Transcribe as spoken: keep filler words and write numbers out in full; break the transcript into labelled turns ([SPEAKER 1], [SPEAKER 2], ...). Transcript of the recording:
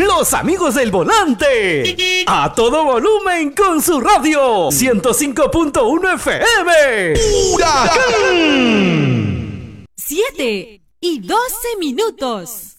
[SPEAKER 1] los amigos del volante. A todo volumen con su radio. ciento cinco punto uno F M. ¡Huracán!
[SPEAKER 2] siete y doce minutos.